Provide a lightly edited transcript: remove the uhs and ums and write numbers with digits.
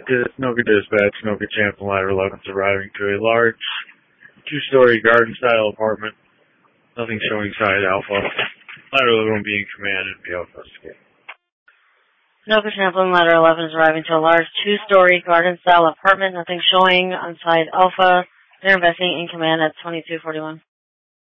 Noka Dispatch, Noka Champlain Ladder 11 arriving to a large two-story garden-style apartment. Nothing showing side Alpha. Ladder 11 being command and be Alpha escape. Noka Champlain Ladder 11 is arriving to a large two-story garden-style apartment. Nothing showing on side Alpha. They're investing in command at 2241.